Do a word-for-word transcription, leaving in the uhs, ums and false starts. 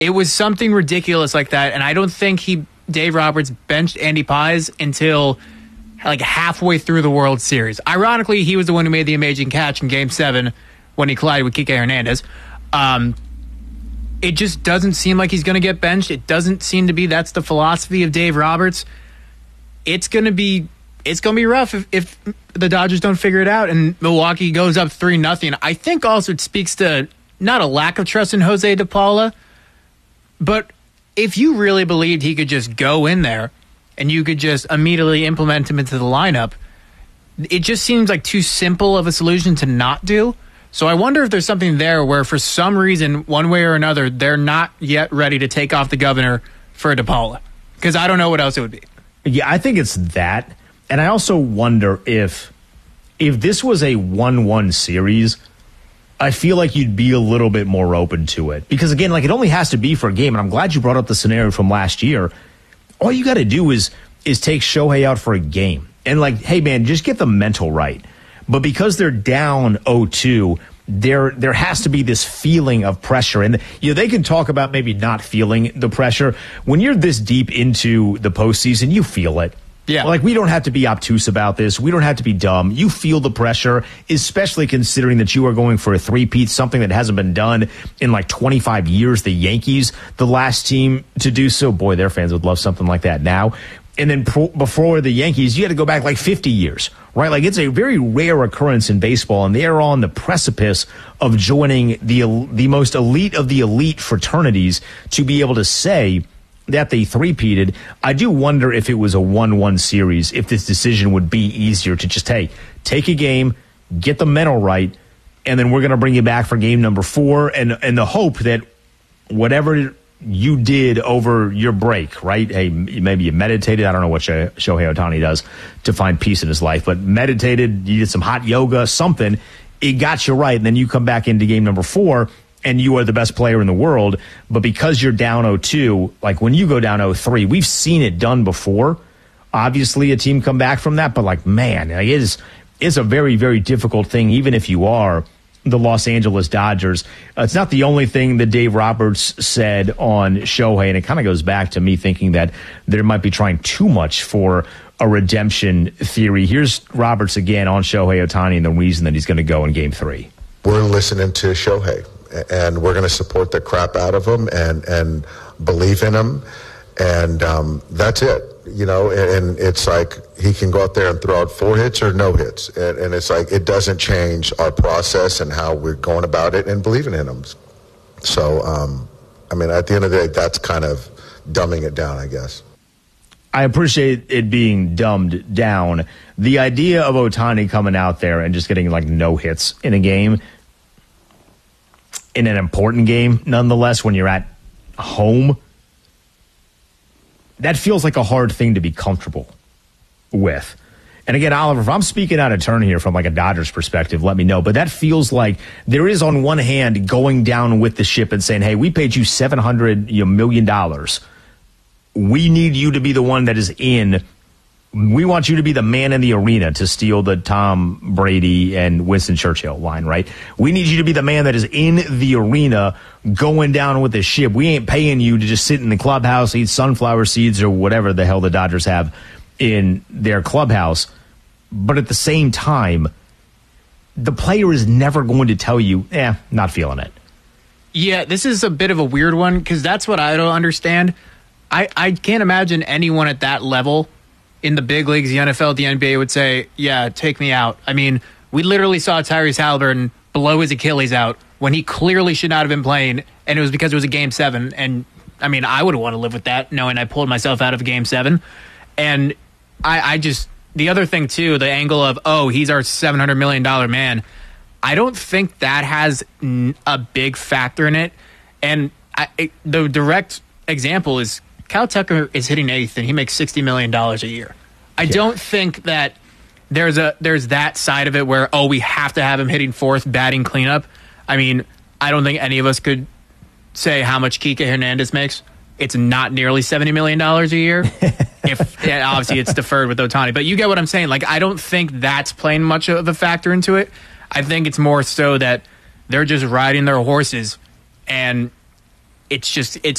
It was something ridiculous like that, and I don't think he Dave Roberts benched Andy Paz until like halfway through the World Series. Ironically, he was the one who made the amazing catch in Game seven when he collided with Kike Hernandez. Um, it just doesn't seem like he's going to get benched. It doesn't seem to be that's the philosophy of Dave Roberts. It's going to be it's going to be rough if, if the Dodgers don't figure it out and Milwaukee goes up three nothing. I think also it speaks to not a lack of trust in Jose De Paula, but if you really believed he could just go in there and you could just immediately implement him into the lineup, it just seems like too simple of a solution to not do. So I wonder if there's something there where for some reason, one way or another, they're not yet ready to take off the governor for De Paula. Because I don't know what else it would be. Yeah, I think it's that. And I also wonder if if this was a one one series, I feel like you'd be a little bit more open to it. Because, again, like it only has to be for a game. And I'm glad you brought up the scenario from last year. All you got to do is is take Shohei out for a game. And, like, hey, man, just get the mental right. But because they're down oh two, there there has to be this feeling of pressure. And, you know, they can talk about maybe not feeling the pressure. When you're this deep into the postseason, you feel it. Yeah. Like, we don't have to be obtuse about this. We don't have to be dumb. You feel the pressure, especially considering that you are going for a three-peat, something that hasn't been done in like twenty-five years. The Yankees, the last team to do so. Boy, their fans would love something like that now. And then pro- before the Yankees, you had to go back like fifty years, right? Like, it's a very rare occurrence in baseball, and they are on the precipice of joining the the most elite of the elite fraternities to be able to say that they three-peated. I do wonder if it was a one one series, if this decision would be easier to just, hey, take a game, get the mental right, and then we're going to bring you back for game number four, and and the hope that whatever you did over your break, right? Hey, maybe you meditated. I don't know what Shohei Ohtani does to find peace in his life, but meditated, you did some hot yoga, something. It got you right, and then you come back into game number four, and you are the best player in the world. But because you're down oh two, like when you go down oh three, we've seen it done before. Obviously, a team come back from that, but like, man, it is it's a very, very difficult thing, even if you are the Los Angeles Dodgers. Uh, it's not the only thing that Dave Roberts said on Shohei, and it kind of goes back to me thinking that they might be trying too much for a redemption theory. Here's Roberts again on Shohei Ohtani and the reason that he's going to go in game three. We're listening to Shohei, and we're going to support the crap out of him and, and believe in him, and um, that's it. You know, and it's like he can go out there and throw out four hits or no hits. And, and it's like it doesn't change our process and how we're going about it and believing in him. So, um, I mean, at the end of the day, that's kind of dumbing it down, I guess. I appreciate it being dumbed down. The idea of Ohtani coming out there and just getting like no hits in a game, in an important game, nonetheless, when you're at home, that feels like a hard thing to be comfortable with. And again, Oliver, if I'm speaking out of turn here from like a Dodgers perspective, let me know. But that feels like there is on one hand going down with the ship and saying, hey, we paid you seven hundred million dollars. We need you to be the one that is in. We want you to be the man in the arena, to steal the Tom Brady and Winston Churchill line, right? We need you to be the man that is in the arena going down with the ship. We ain't paying you to just sit in the clubhouse, eat sunflower seeds or whatever the hell the Dodgers have in their clubhouse. But at the same time, the player is never going to tell you, eh, not feeling it. Yeah, this is a bit of a weird one because that's what I don't understand. I, I can't imagine anyone at that level in the big leagues, the N F L, the N B A would say, yeah, take me out. I mean, we literally saw Tyrese Halliburton blow his Achilles out when he clearly should not have been playing, and it was because it was a game seven. And, I mean, I would want to live with that, knowing I pulled myself out of a game seven. And I, I just, the other thing, too, the angle of, oh, he's our seven hundred million dollars man, I don't think that has a big factor in it. And I, it, the direct example is Kyle Tucker is hitting eighth, and he makes sixty million dollars a year. I yeah. don't think that there's a there's that side of it where, oh, we have to have him hitting fourth, batting cleanup. I mean, I don't think any of us could say how much Kike Hernandez makes. It's not nearly seventy million dollars a year. if yeah, obviously it's deferred with Ohtani. But you get what I'm saying. Like, I don't think that's playing much of a factor into it. I think it's more so that they're just riding their horses, and it's just it's